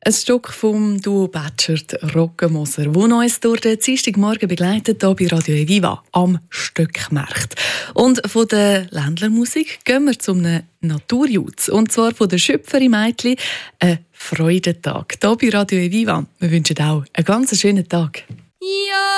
Ein Stück vom Duo Batschert Roggenmoser, das uns durch den Dienstagmorgen begleitet hier bei Radio Eviva am Stöckmarkt. Und von der Ländlermusik gehen wir zum Naturjutz. Und zwar von der Schöpferin Meitli, ein Freudentag hier bei Radio Eviva. Wir wünschen auch einen ganz schönen Tag. Ja.